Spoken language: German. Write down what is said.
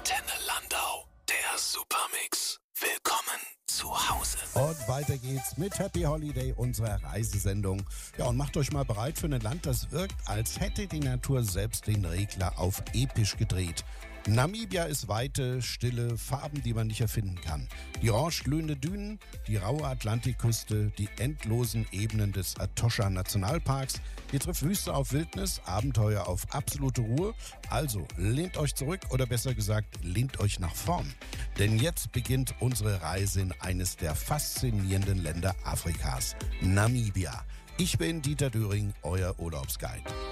Antenne Landau, der Supermix. Willkommen zu Hause. Und weiter geht's mit Happy Holiday, unserer Reisesendung. Ja, und macht euch mal bereit für ein Land, das wirkt, als hätte die Natur selbst den Regler auf episch gedreht. Namibia ist Weite, Stille, Farben, die man nicht erfinden kann. Die orange-glühende Dünen, die raue Atlantikküste, die endlosen Ebenen des Etosha-Nationalparks. Hier trifft Wüste auf Wildnis, Abenteuer auf absolute Ruhe. Also lehnt euch zurück oder besser gesagt, lehnt euch nach vorn. Denn jetzt beginnt unsere Reise in eines der faszinierenden Länder Afrikas, Namibia. Ich bin Dieter Döring, euer Urlaubsguide.